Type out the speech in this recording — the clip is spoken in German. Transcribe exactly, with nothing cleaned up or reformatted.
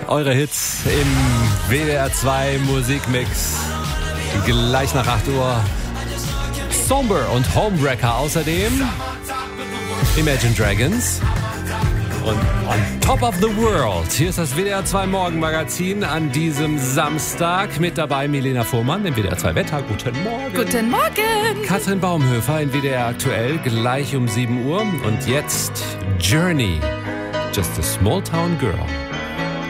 Eure Hits im W D R zwei Musikmix. Gleich nach acht Uhr. Somber und Homewrecker außerdem. Imagine Dragons. Und on top of the world. Hier ist das W D R zwei Morgenmagazin an diesem Samstag. Mit dabei Milena Fuhrmann im W D R zwei Wetter. Guten Morgen. Guten Morgen. Katrin Baumhöfer in W D R aktuell, gleich um sieben Uhr. Und jetzt Journey. Just a small town girl.